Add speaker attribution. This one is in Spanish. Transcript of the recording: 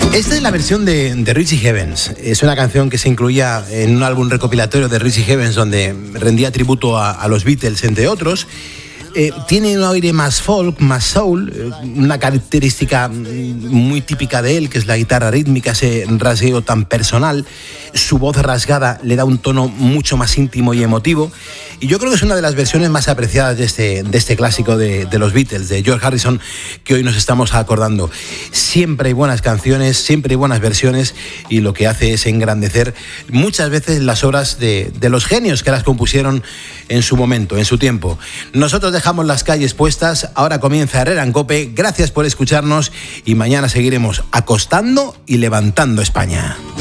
Speaker 1: Esta es la versión de Richie Havens. Es una canción que se incluía en un álbum recopilatorio de Richie Havens donde rendía tributo a los Beatles, entre otros. Tiene un aire más folk, más soul, una característica muy típica de él, que es la guitarra rítmica, ese rasgueo tan personal. Su voz rasgada le da un tono mucho más íntimo y emotivo. Y yo creo que es una de las versiones más apreciadas de este clásico de los Beatles, de George Harrison, que hoy nos estamos acordando. Siempre hay buenas canciones, siempre hay buenas versiones, y lo que hace es engrandecer muchas veces las obras de los genios que las compusieron en su momento, en su tiempo. Nosotros dejamos las calles puestas, ahora comienza Herrera en COPE. Gracias por escucharnos y mañana seguiremos acostando y levantando España.